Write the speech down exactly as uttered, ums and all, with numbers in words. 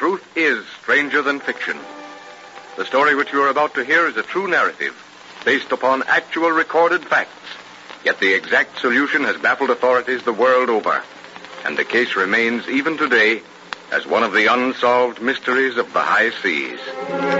truth is stranger than fiction. The story which you are about to hear is a true narrative, based upon actual recorded facts. Yet the exact solution has baffled authorities the world over, and the case remains, even today, as one of the unsolved mysteries of the high seas.